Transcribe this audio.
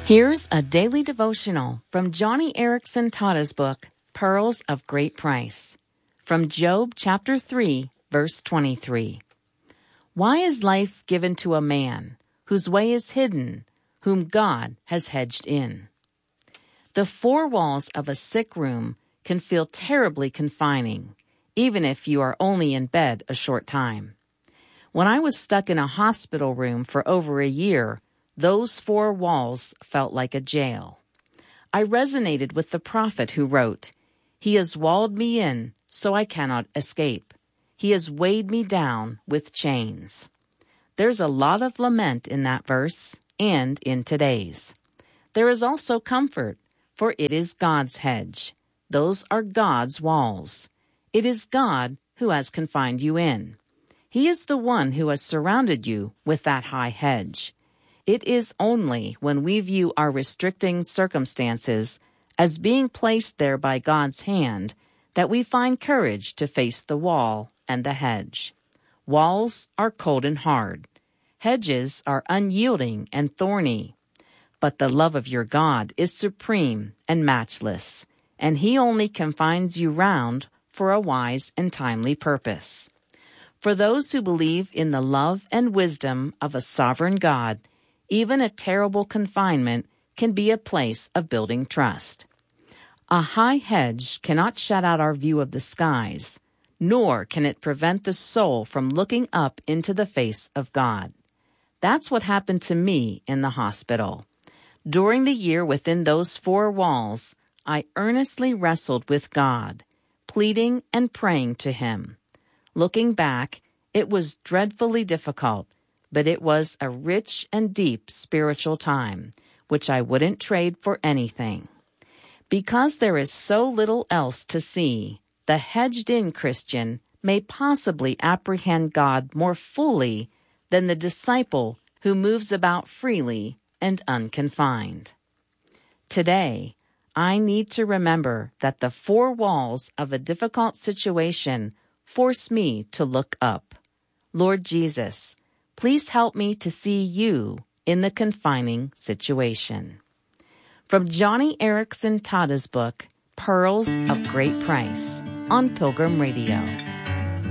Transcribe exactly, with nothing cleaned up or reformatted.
Here's a daily devotional from Joni Eareckson Tada's book, Pearls of Great Price. From Job chapter three, verse twenty-three. Why is life given to a man whose way is hidden, whom God has hedged in? The four walls of a sick room can feel terribly confining, even if you are only in bed a short time. When I was stuck in a hospital room for over a year, those four walls felt like a jail. I resonated with the prophet who wrote, "He has walled me in, so I cannot escape. He has weighed me down with chains." There's a lot of lament in that verse, and in today's. There is also comfort, for it is God's hedge. Those are God's walls. It is God who has confined you in. He is the one who has surrounded you with that high hedge. It is only when we view our restricting circumstances as being placed there by God's hand that we find courage to face the wall and the hedge. Walls are cold and hard. Hedges are unyielding and thorny. But the love of your God is supreme and matchless, and He only confines you round for a wise and timely purpose. For those who believe in the love and wisdom of a sovereign God, even a terrible confinement can be a place of building trust. A high hedge cannot shut out our view of the skies, nor can it prevent the soul from looking up into the face of God. That's what happened to me in the hospital. During the year within those four walls, I earnestly wrestled with God, pleading and praying to Him. Looking back, it was dreadfully difficult, but it was a rich and deep spiritual time, which I wouldn't trade for anything. Because there is so little else to see, the hedged-in Christian may possibly apprehend God more fully than the disciple who moves about freely and unconfined. Today, I need to remember that the four walls of a difficult situation force me to look up. Lord Jesus, please help me to see You in the confining situation. From Joni Eareckson Tada's book, Pearls of Great Price, on Pilgrim Radio.